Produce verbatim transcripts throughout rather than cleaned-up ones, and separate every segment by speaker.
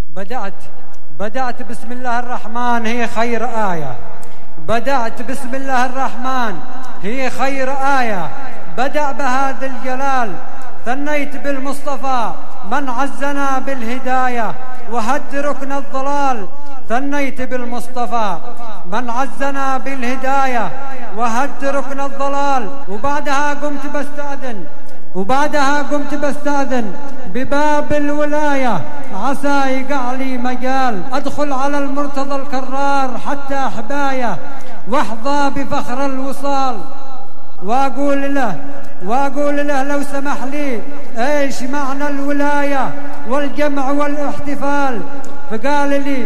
Speaker 1: بدأت بدأت بسم الله الرحمن هي خير آية. بدأت بسم الله الرحمن هي خير آية. بدأ بهذا الجلال. ثنيت بالمصطفى من عزنا بالهداية وهد ركن الضلال. ثنيت بالمصطفى من عزنا بالهداية وهد ركن الضلال. وبعدها قمت بستأذن وبعدها قمت بستأذن بباب الولاية عسى يقع لي مجال أدخل على المرتضى الكرار حتى حباية واحظى بفخر الوصال. وأقول له وأقول له لو سمح لي إيش معنى الولاية والجمع والاحتفال. فقال لي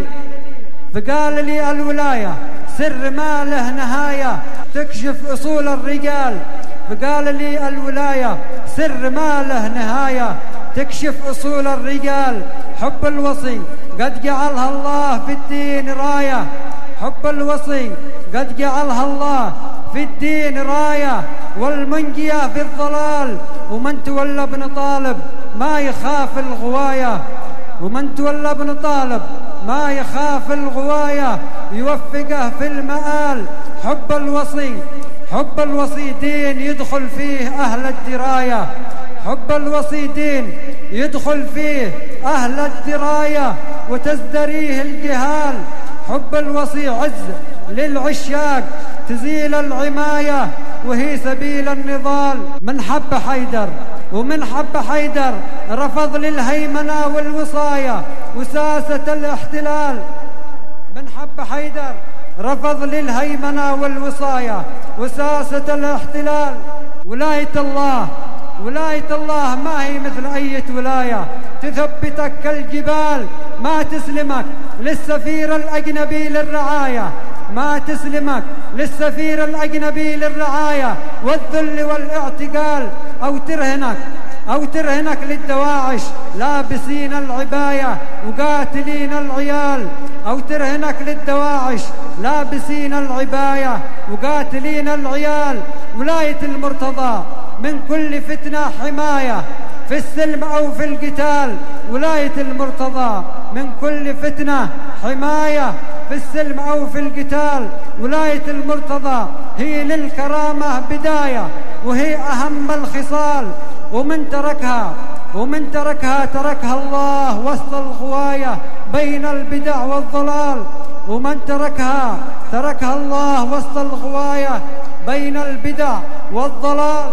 Speaker 1: فقال لي الولاية سر ما له نهاية تكشف أصول الرجال. فقال لي الولاية سر ما له نهاية تكشف أصول الرجال. حب الوصي قد جعلها الله في الدين راية. حب الوصي قد جعلها الله في الدين راية والمنجية في الضلال. ومن تولى ابن طالب ما يخاف الغواية ومن تولى ابن طالب ما يخاف الغواية يوفقه في المآل. حب الوصي حب الوصي دين يدخل فيه أهل الدراية. حب الوصي دين يدخل فيه أهل الدراية وتزدريه الجهال. حب الوصي عز للعشاق تزيل العماية وهي سبيل النضال. من حب حيدر ومن حب حيدر رفض للهيمنة والوصاية وساسة الاحتلال. من حب حيدر رفض للهيمنة والوصاية وساسة الاحتلال. ولاية الله ولاية الله ما هي مثل أي ولاية تثبتك كالجبال. ما تسلمك للسفير الأجنبي للرعاية ما تسلمك للسفير الأجنبي للرعاية والذل والاعتقال. أو ترهنك أو ترهنك للدواعش لابسين العباية وقاتلين العيال. أو ترهنك للدواعش لابسين العباية وقاتلين العيال. ولاية المرتضى من كل فتنة حماية في السلم أو في القتال. ولاية المرتضى من كل فتنة حماية في السلم أو في القتال. ولاية المرتضى هي للكرامة بداية وهي أهم الخصال. ومن تركها ومن تركها تركها الله وسط الغواية بين البدع والضلال. ومن تركها تركها الله وسط الغواية بين البدع والضلال.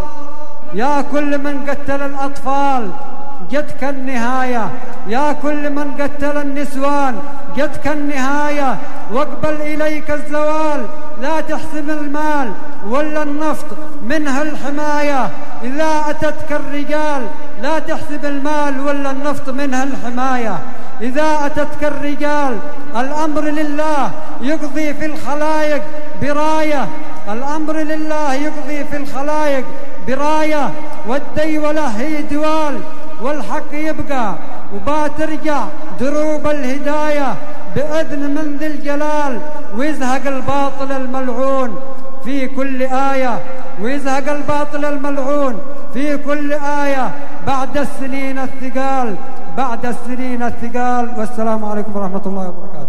Speaker 1: يا كل من قتل الأطفال جتك النهاية. يا كل من قتل النسوان جتك النهاية. واقبل إليك الزوال لا تحسب المال ولا النفط منها الحماية. إذا أتتك الرجال لا تحسب المال ولا النفط منها الحماية. إذا أتتك الرجال الأمر لله يقضي في الخلائق براية. الأمر لله يقضي في الخلائق براية. والديولة هي دوال والحق يبقى وباترجع دروب الهداية بإذن من ذي الجلال. ويزهق الباطل الملعون في كل آية ويزهق الباطل الملعون في كل آية بعد السنين الثقال بعد السنين الثقال. والسلام عليكم ورحمة الله وبركاته.